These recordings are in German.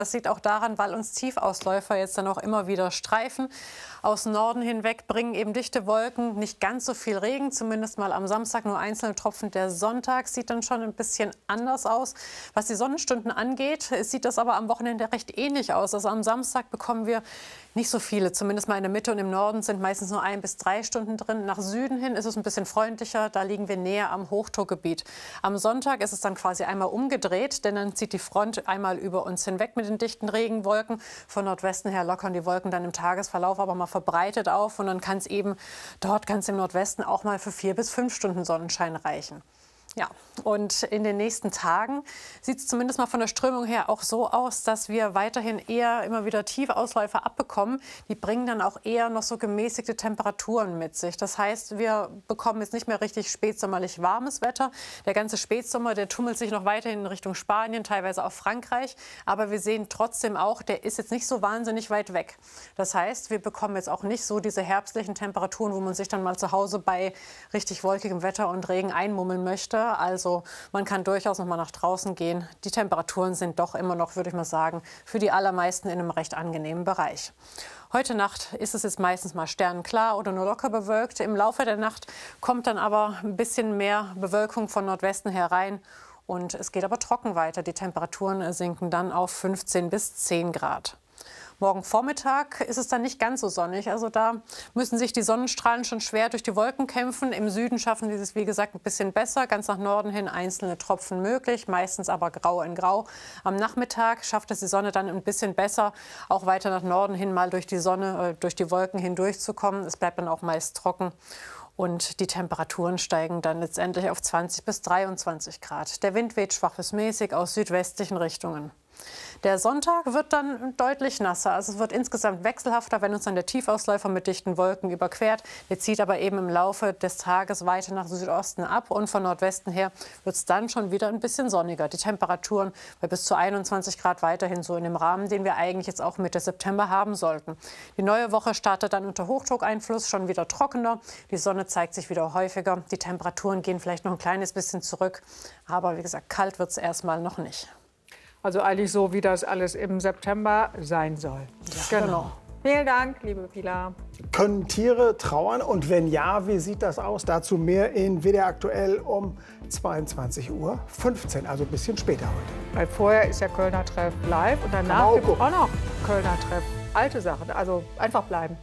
Das liegt auch daran, weil uns Tiefausläufer jetzt dann auch immer wieder streifen. Aus Norden hinweg bringen eben dichte Wolken nicht ganz so viel Regen, zumindest mal am Samstag nur einzelne Tropfen. Der Sonntag sieht dann schon ein bisschen anders aus. Was die Sonnenstunden angeht, sieht das aber am Wochenende recht ähnlich aus. Also am Samstag bekommen wir nicht so viele, zumindest mal in der Mitte und im Norden sind meistens nur 1 bis 3 Stunden drin. Nach Süden hin ist es ein bisschen freundlicher, da liegen wir näher am Hochdruckgebiet. Am Sonntag ist es dann quasi einmal umgedreht, denn dann zieht die Front einmal über uns hinweg mit den dichten Regenwolken. Von Nordwesten her lockern die Wolken dann im Tagesverlauf aber mal verbreitet auf und dann kann es eben dort ganz im Nordwesten auch mal für 4 bis 5 Stunden Sonnenschein reichen. Ja, und in den nächsten Tagen sieht es zumindest mal von der Strömung her auch so aus, dass wir weiterhin eher immer wieder Tiefausläufer abbekommen. Die bringen dann auch eher noch so gemäßigte Temperaturen mit sich. Das heißt, wir bekommen jetzt nicht mehr richtig spätsommerlich warmes Wetter. Der ganze Spätsommer, der tummelt sich noch weiterhin in Richtung Spanien, teilweise auch Frankreich. Aber wir sehen trotzdem auch, der ist jetzt nicht so wahnsinnig weit weg. Das heißt, wir bekommen jetzt auch nicht so diese herbstlichen Temperaturen, wo man sich dann mal zu Hause bei richtig wolkigem Wetter und Regen einmummeln möchte. Also man kann durchaus noch mal nach draußen gehen. Die Temperaturen sind doch immer noch, würde ich mal sagen, für die allermeisten in einem recht angenehmen Bereich. Heute Nacht ist es jetzt meistens mal sternenklar oder nur locker bewölkt. Im Laufe der Nacht kommt dann aber ein bisschen mehr Bewölkung von Nordwesten herein. Und es geht aber trocken weiter. Die Temperaturen sinken dann auf 15 bis 10 Grad. Morgen Vormittag ist es dann nicht ganz so sonnig. Also da müssen sich die Sonnenstrahlen schon schwer durch die Wolken kämpfen. Im Süden schaffen die es, wie gesagt, ein bisschen besser. Ganz nach Norden hin einzelne Tropfen möglich, meistens aber grau in grau. Am Nachmittag schafft es die Sonne dann ein bisschen besser, auch weiter nach Norden hin mal durch die Sonne, durch die Wolken hindurchzukommen. Es bleibt dann auch meist trocken. Und die Temperaturen steigen dann letztendlich auf 20 bis 23 Grad. Der Wind weht schwach bis mäßig aus südwestlichen Richtungen. Der Sonntag wird dann deutlich nasser. Also es wird insgesamt wechselhafter, wenn uns dann der Tiefausläufer mit dichten Wolken überquert. Der zieht aber eben im Laufe des Tages weiter nach Südosten ab. Und von Nordwesten her wird es dann schon wieder ein bisschen sonniger. Die Temperaturen bei bis zu 21 Grad weiterhin so in dem Rahmen, den wir eigentlich jetzt auch Mitte September haben sollten. Die neue Woche startet dann unter Hochdruckeinfluss schon wieder trockener. Die Sonne zeigt sich wieder häufiger. Die Temperaturen gehen vielleicht noch ein kleines bisschen zurück. Aber wie gesagt, kalt wird es erstmal noch nicht. Also eigentlich so, wie das alles im September sein soll. Ja, genau. Vielen Dank, liebe Pilar. Können Tiere trauern? Und wenn ja, wie sieht das aus? Dazu mehr in WDR aktuell um 22:15 Uhr, also ein bisschen später heute. Weil vorher ist ja Kölner Treff live und danach gibt es auch noch Kölner Treff. Alte Sachen, also einfach bleiben.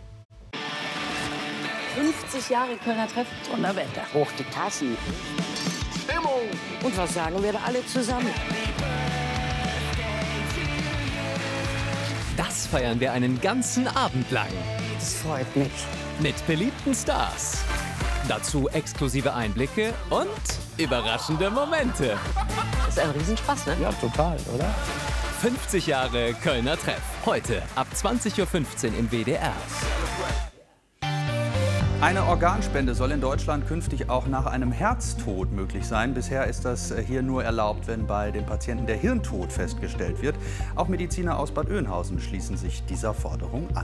50 Jahre Kölner Treff, Donnerwetter. Hoch die Tassen. Stimmung! Und was sagen wir da alle zusammen? Das feiern wir einen ganzen Abend lang. Das freut mich. Mit beliebten Stars. Dazu exklusive Einblicke und überraschende Momente. Das ist ein Riesenspaß, ne? Ja, total, oder? 50 Jahre Kölner Treff. Heute ab 20:15 Uhr im WDR. Eine Organspende soll in Deutschland künftig auch nach einem Herztod möglich sein. Bisher ist das hier nur erlaubt, wenn bei dem Patienten der Hirntod festgestellt wird. Auch Mediziner aus Bad Oeynhausen schließen sich dieser Forderung an.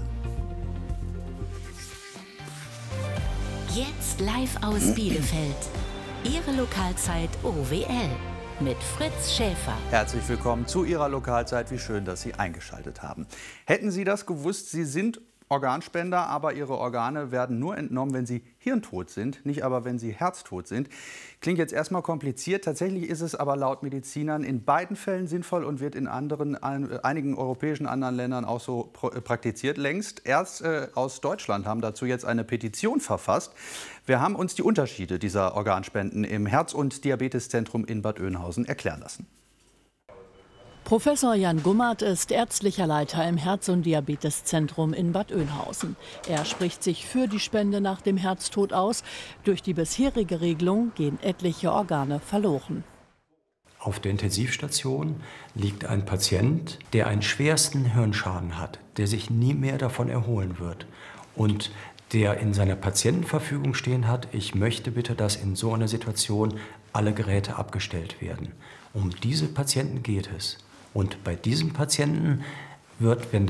Jetzt live aus Bielefeld. Ihre Lokalzeit OWL mit Fritz Schäfer. Herzlich willkommen zu Ihrer Lokalzeit. Wie schön, dass Sie eingeschaltet haben. Hätten Sie das gewusst, Sie sind Organspender, aber ihre Organe werden nur entnommen, wenn sie hirntot sind, nicht aber, wenn sie herztot sind. Klingt jetzt erstmal kompliziert, tatsächlich ist es aber laut Medizinern in beiden Fällen sinnvoll und wird in einigen europäischen anderen Ländern auch so praktiziert. Längst erst aus Deutschland haben dazu jetzt eine Petition verfasst. Wir haben uns die Unterschiede dieser Organspenden im Herz- und Diabeteszentrum in Bad Oeynhausen erklären lassen. Professor Jan Gummert ist ärztlicher Leiter im Herz- und Diabeteszentrum in Bad Oeynhausen. Er spricht sich für die Spende nach dem Herztod aus. Durch die bisherige Regelung gehen etliche Organe verloren. Auf der Intensivstation liegt ein Patient, der einen schwersten Hirnschaden hat, der sich nie mehr davon erholen wird und der in seiner Patientenverfügung stehen hat: Ich möchte bitte, dass in so einer Situation alle Geräte abgestellt werden. Um diese Patienten geht es. Und bei diesem Patienten wird, wenn